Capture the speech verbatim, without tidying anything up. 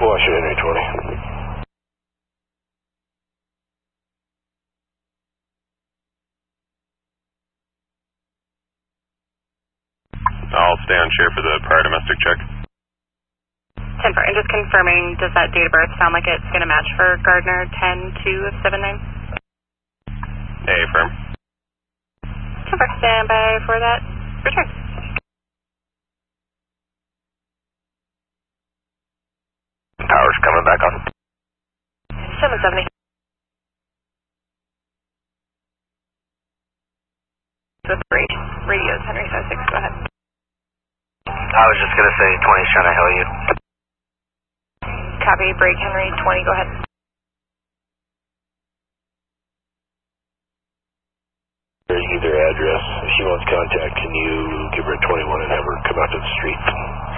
Washer Henry twenty. I'll stay on chair for the prior domestic check. ten four, and just confirming, does that date of birth sound like it's going to match for Gardner ten two of seven nine? A, firm. ten four, stand by for that return. Power's coming back on. seven seventy. With radio, radios, Henry five six, go ahead. I was just going to say twenty's trying to hail you. Copy, break Henry twenty, go ahead. There's either address. If she wants contact, can you give her a twenty-one and have her come out to the street?